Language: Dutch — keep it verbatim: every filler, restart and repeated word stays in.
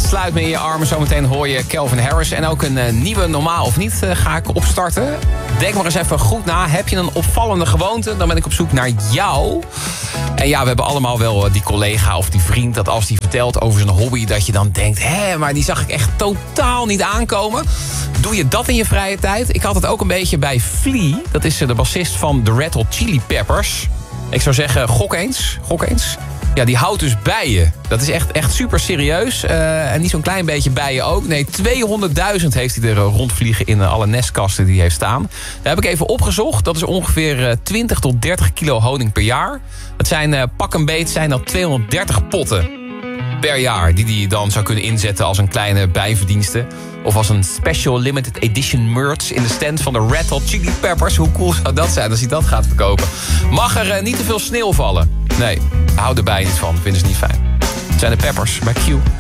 Sluit me in je armen. Zometeen hoor je Calvin Harris. En ook een uh, nieuwe Normaal of Niet uh, ga ik opstarten. Denk maar eens even goed na. Heb je een opvallende gewoonte? Dan ben ik op zoek naar jou. En ja, we hebben allemaal wel uh, die collega of die vriend... dat als die vertelt over zijn hobby... dat je dan denkt, hé, maar die zag ik echt totaal niet aankomen. Doe je dat in je vrije tijd? Ik had het ook een beetje bij Flea. Dat is uh, de bassist van de Red Hot Chili Peppers. Ik zou zeggen, gok eens. Gok eens. Ja, die houdt dus bijen. Dat is echt, echt super serieus. Uh, en niet zo'n klein beetje bijen ook. Nee, tweehonderdduizend heeft hij er rondvliegen in alle nestkasten die hij heeft staan. Daar heb ik even opgezocht. Dat is ongeveer twintig tot dertig kilo honing per jaar. Dat zijn uh, pak een beet zijn dat tweehonderddertig potten per jaar. Die hij dan zou kunnen inzetten als een kleine bijverdienste. Of als een special limited edition merch in de stand van de Red Hot Chili Peppers. Hoe cool zou dat zijn als hij dat gaat verkopen? Mag er uh, niet te veel sneeuw vallen? Nee, hou erbij niet van. Vinden ze niet fijn. Het zijn de Peppers bij Q.